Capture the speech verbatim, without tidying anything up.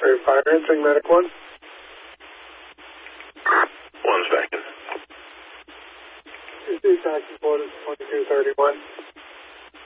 Very fire entering medic one. One second. Two taxi quarters twenty-two thirty-one.